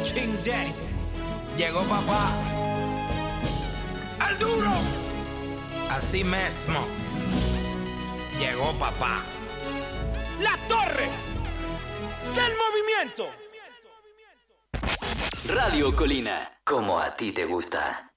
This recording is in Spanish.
King Day. Llegó papá. ¡Al duro! Así mismo. Llegó papá. La torre del movimiento. Radio Colina, como a ti te gusta.